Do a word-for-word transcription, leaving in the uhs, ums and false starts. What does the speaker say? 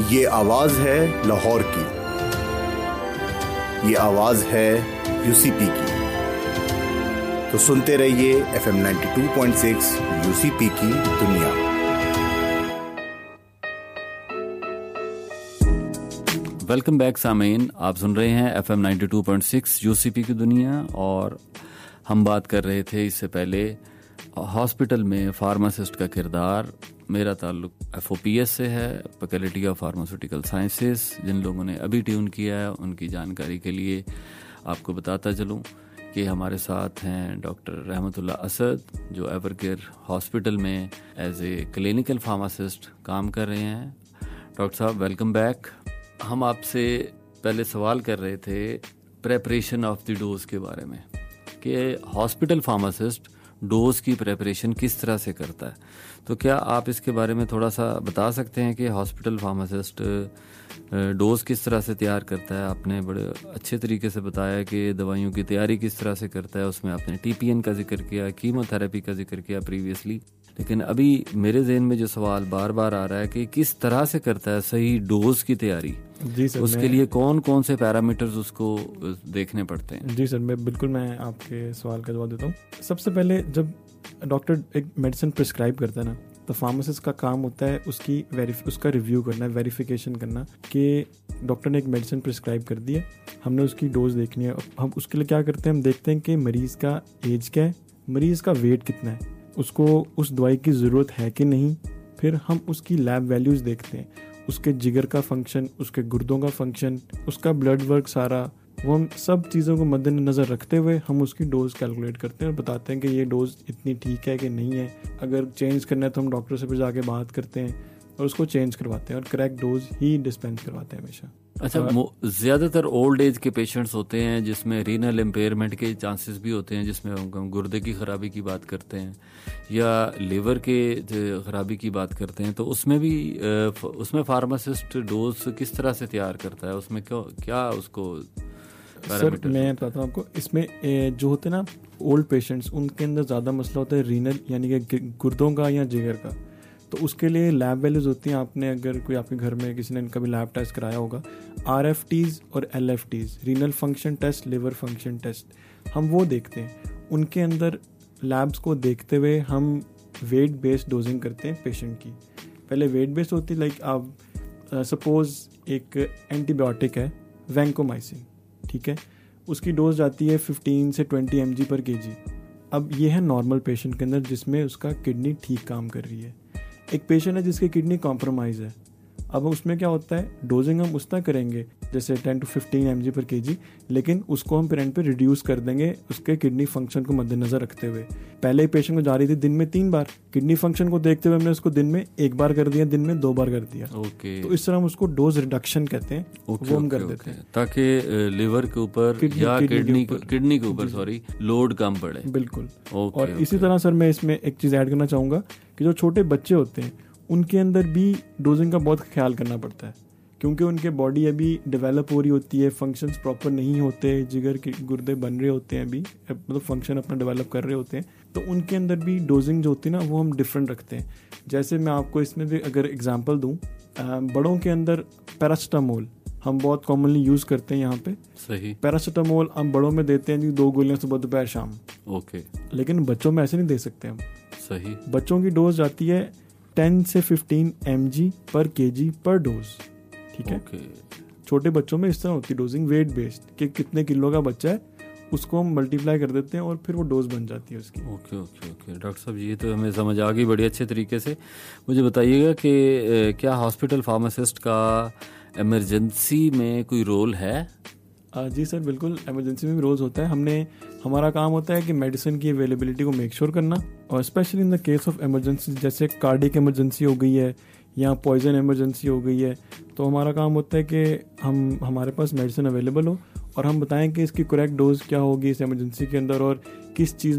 ये आवाज़ है लाहौर की, ये आवाज़ है यूसीपी की। तो सुनते रहिए F M ninety two point six UCP की दुनिया। वेलकम बैक सामीन, आप सुन रहे हैं F M ninety two point six UCP की दुनिया। और हम बात कर रहे थे इससे पहले हॉस्पिटल में फार्मासिस्ट का किरदार। मेरा ताल्लुक एफ ओ पी एस से है, फैकल्टी ऑफ फार्मास्यूटिकल साइंसेस। जिन लोगों ने अभी ट्यून किया है उनकी जानकारी के लिए आपको बताता चलूँ कि हमारे साथ हैं डॉक्टर रहमतुल्लाह असद, जो एवरकेयर हॉस्पिटल में एज ए क्लिनिकल फार्मासिस्ट काम कर रहे हैं। डॉक्टर साहब, वेलकम बैक। हम आपसे पहले सवाल कर रहे थे प्रेपरेशन ऑफ द डोज के बारे में, कि हॉस्पिटल फार्मासिस्ट डोज की प्रेपरेशन किस तरह से करता है। तो क्या आप इसके बारे में थोड़ा सा बता सकते हैं कि हॉस्पिटल फार्मासिस्ट डोज किस तरह से तैयार करता है? आपने बड़े अच्छे तरीके से बताया कि दवाइयों की तैयारी किस तरह से करता है। उसमें आपने टी पी एन का जिक्र किया, कीमोथेरेपी का जिक्र किया प्रीवियसली। लेकिन अभी मेरे ज़हन में जो सवाल बार बार आ रहा है कि किस तरह से करता है सही डोज की तैयारी। जी सर, उसके लिए कौन कौन से पैरामीटर्स उसको देखने पड़ते हैं? जी सर, मैं बिल्कुल मैं आपके सवाल का जवाब देता हूँ। सबसे पहले जब डॉक्टर एक मेडिसिन प्रिस्क्राइब करता है ना, तो फार्मासिस्ट का काम होता है उसकी वेरीफ उसका रिव्यू करना, वेरिफिकेशन करना कि डॉक्टर ने एक मेडिसिन प्रिस्क्राइब कर दी है, हमने उसकी डोज देखनी है। हम उसके लिए क्या करते हैं, हम देखते हैं कि मरीज़ का एज क्या है, मरीज़ का वेट कितना है, उसको उस दवाई की ज़रूरत है कि नहीं। फिर हम उसकी लैब वैल्यूज़ देखते हैं, उसके जिगर का फंक्शन, उसके गुर्दों का फंक्शन, उसका ब्लड वर्क सारा, वो हम सब चीज़ों को मद्देनज़र रखते हुए हम उसकी डोज कैलकुलेट करते हैं और बताते हैं कि ये डोज इतनी ठीक है कि नहीं है। अगर चेंज करना है तो हम डॉक्टर से फिर जाके बात करते हैं और उसको चेंज करवाते हैं और करेक्ट डोज ही डिस्पेंस करवाते हैं हमेशा। अच्छा, ज़्यादातर ओल्ड एज के पेशेंट्स होते हैं जिसमें रीनल इम्पेयरमेंट के चांसेस भी होते हैं, जिसमें हम गुर्दे की ख़राबी की बात करते हैं या लीवर के ख़राबी की बात करते हैं। तो उसमें भी उसमें फार्मासिस्ट डोज किस तरह से तैयार करता है? उसमें क्यों क्या उसको सर मैं बताता हूँ आपको। इसमें जो होते हैं ना ओल्ड पेशेंट्स, उनके अंदर ज़्यादा मसला होता है रीनल यानी कि गुर्दों का या जिगर का। तो उसके लिए लैब वैल्यूज़ होती हैं। आपने अगर कोई आपके घर में किसी ने इनका भी लैब टेस्ट कराया होगा, आर एफ टीज़ और L F tees, renal function test, liver function test, हम वो देखते हैं। उनके अंदर लैब्स को देखते हुए हम वेट बेस्ड डोजिंग करते हैं पेशेंट की। पहले वेट बेस्ड होती है, लाइक आप सपोज़ एक एंटीबायोटिक है वैंकोमाइसिन, ठीक है, उसकी डोज जाती है फिफ्टीन से ट्वेंटी एम जी पर के जी। अब ये है नॉर्मल पेशेंट के अंदर जिसमें उसका किडनी ठीक काम कर रही है। एक पेशेंट है जिसकी किडनी कॉम्प्रोमाइज़ है। अब उसमें क्या होता है, डोजिंग हम उस तरह करेंगे जैसे ten to fifteen M G पर के जी, लेकिन उसको हम फिर एंड पे रिड्यूस कर देंगे उसके किडनी फंक्शन को मद्देनजर रखते हुए। पहले पेशेंट को जा रही थी दिन में तीन बार, किडनी फंक्शन को देखते हुए हमने उसको दिन में एक बार कर दिया, दिन में दो बार कर दिया। ओके, तो इस तरह हम उसको डोज रिडक्शन कहते हैं। ओके, वो हम ओके, कर ओके, देते हैं ताकि लिवर के ऊपर या किडनी किडनी के ऊपर सॉरी लोड कम पड़े। बिल्कुल। ओके, और इसी तरह सर मैं इसमें एक चीज़ ऐड करना चाहूँगा कि जो छोटे बच्चे होते हैं उनके अंदर भी डोजिंग का बहुत ख्याल करना पड़ता है, क्योंकि उनके बॉडी अभी डेवलप हो रही होती है, फंक्शंस प्रॉपर नहीं होते, जिगर के गुर्दे बन रहे होते हैं, अभी मतलब फंक्शन अपना डेवलप कर रहे होते हैं। तो उनके अंदर भी डोजिंग जो होती है ना वो हम डिफरेंट रखते हैं। जैसे मैं आपको इसमें भी अगर एग्जांपल दूं, बड़ों के अंदर पैरासीटामोल हम बहुत कॉमनली यूज़ करते हैं यहाँ पे। सही। पैरासीटामोल हम बड़ों में देते हैं जी, दो गोलियाँ सुबह दोपहर शाम। ओके। लेकिन बच्चों में ऐसे नहीं दे सकते हम। सही। बच्चों की डोज जाती है टेन से फिफ्टीन एम जी पर के जी पर डोज, ठीक है। okay. छोटे बच्चों में इस तरह होती है डोजिंग, वेट बेस्ड, कि कितने किलो का बच्चा है उसको हम मल्टीप्लाई कर देते हैं और फिर वो डोज बन जाती है उसकी। ओके ओके ओके डॉक्टर साहब, ये तो हमें समझ आ गई बड़ी अच्छे तरीके से। मुझे बताइएगा कि क्या हॉस्पिटल फार्मासिस्ट का इमरजेंसी में कोई रोल है? आ, जी सर, बिल्कुल, इमरजेंसी में भी रोज़ होता है। हमने हमारा काम होता है कि मेडिसिन की अवेलेबिलिटी को मेक श्योर करना, और specially in the case of emergency, जैसे कार्डिक इमरजेंसी हो गई है या पॉइजन इमरजेंसी हो गई है, तो हमारा काम होता है कि हम हमारे पास मेडिसिन अवेलेबल हो और हम बताएं कि इसकी करेक्ट डोज क्या होगी इस इमरजेंसी के अंदर और किस चीज़